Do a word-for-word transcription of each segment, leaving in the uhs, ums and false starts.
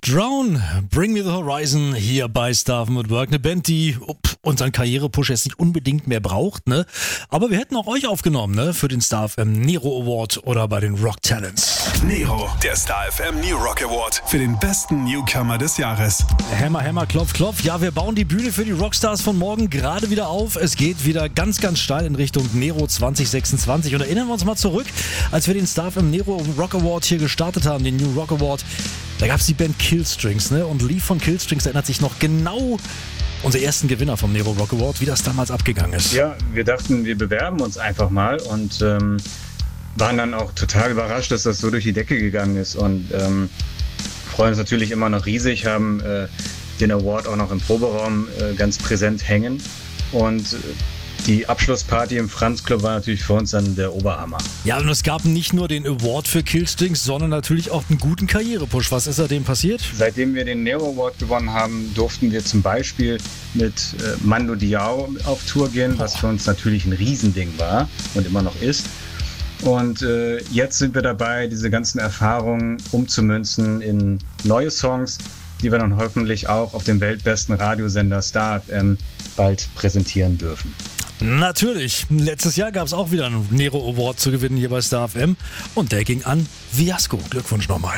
Drown, Bring Me the Horizon hier bei Star F M at Work. Eine Band, die oh, unseren Karrierepush jetzt nicht unbedingt mehr braucht, ne? Aber wir hätten auch euch aufgenommen, ne? Für den Star F M Nero Award oder bei den Rock Talents. Nero, der Star F M New Rock Award für den besten Newcomer des Jahres. Hammer, Hammer, Klopf, Klopf. Ja, wir bauen die Bühne für die Rockstars von morgen gerade wieder auf. Es geht wieder ganz, ganz steil in Richtung Nero zwanzig sechsundzwanzig. Und erinnern wir uns mal zurück, als wir den Star F M Nero Rock Award hier gestartet haben, den New Rock Award. Da gab es die Band Killstrings, ne? Und Lee von Killstrings erinnert sich noch genau unser ersten Gewinner vom Nero Rock Award, wie das damals abgegangen ist. Ja, wir dachten, wir bewerben uns einfach mal und ähm, waren dann auch total überrascht, dass das so durch die Decke gegangen ist und ähm, freuen uns natürlich immer noch riesig, haben äh, den Award auch noch im Proberaum äh, ganz präsent hängen und äh, die Abschlussparty im Franz Club war natürlich für uns dann der Oberhammer. Ja, und es gab nicht nur den Award für Killstrings, sondern natürlich auch einen guten Karrierepush. Was ist seitdem passiert? Seitdem wir den Nero Award gewonnen haben, durften wir zum Beispiel mit äh, Mando Diao auf Tour gehen, was für uns natürlich ein Riesending war und immer noch ist. Und äh, jetzt sind wir dabei, diese ganzen Erfahrungen umzumünzen in neue Songs, die wir dann hoffentlich auch auf dem weltbesten Radiosender Star F M bald präsentieren dürfen. Natürlich. Letztes Jahr gab es auch wieder einen Nero Award zu gewinnen hier bei Star F M und der ging an Fiasco. Glückwunsch nochmal.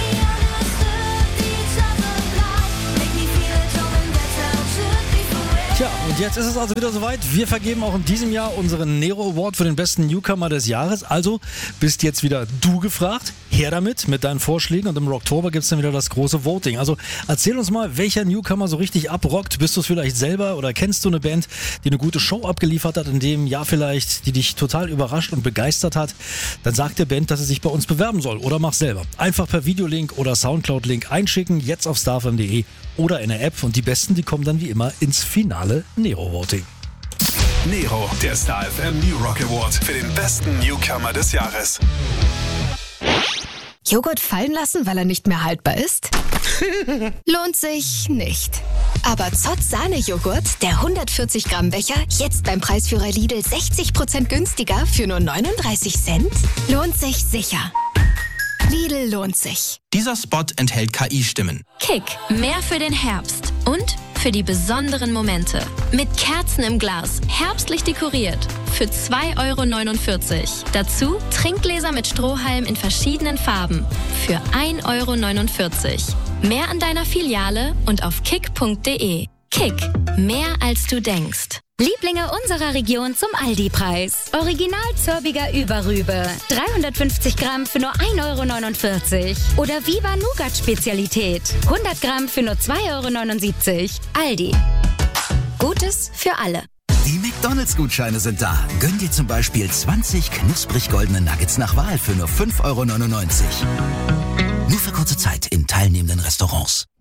Tja, und jetzt ist es also wieder soweit. Wir vergeben auch in diesem Jahr unseren Nero Award für den besten Newcomer des Jahres. Also bist jetzt wieder du gefragt. Her damit, mit deinen Vorschlägen. Und im Rocktober gibt es dann wieder das große Voting. Also erzähl uns mal, welcher Newcomer so richtig abrockt. Bist du es vielleicht selber oder kennst du eine Band, die eine gute Show abgeliefert hat, in dem Jahr vielleicht, die dich total überrascht und begeistert hat? Dann sag der Band, dass sie sich bei uns bewerben soll oder mach selber. Einfach per Videolink oder Soundcloud-Link einschicken, jetzt auf starfm punkt de oder in der App. Und die Besten, die kommen dann wie immer ins Finale Nero-Voting. Nero, der Star F M New Rock Award für den besten Newcomer des Jahres. Joghurt fallen lassen, weil er nicht mehr haltbar ist? Lohnt sich nicht. Aber Zott Sahne-Joghurt, der hundertvierzig Gramm Becher, jetzt beim Preisführer Lidl sechzig Prozent günstiger für nur neununddreißig Cent? Lohnt sich sicher. Lidl lohnt sich. Dieser Spot enthält K I-Stimmen. Kick, mehr für den Herbst und für die besonderen Momente. Mit Kerzen im Glas, herbstlich dekoriert. Für zwei Euro neunundvierzig. Dazu Trinkgläser mit Strohhalm in verschiedenen Farben. Für ein Euro neunundvierzig. Mehr an deiner Filiale und auf kick punkt de. Kick, mehr als du denkst. Lieblinge unserer Region zum Aldi-Preis. Original Zörbiger Überrübe. dreihundertfünfzig Gramm für nur ein Euro neunundvierzig. Oder Viva Nougat Spezialität. hundert Gramm für nur zwei Euro neunundsiebzig. Aldi. Gutes für alle. Die McDonalds-Gutscheine sind da. Gönn dir zum Beispiel zwanzig knusprig goldene Nuggets nach Wahl für nur fünf Euro neunundneunzig. Nur für kurze Zeit in teilnehmenden Restaurants.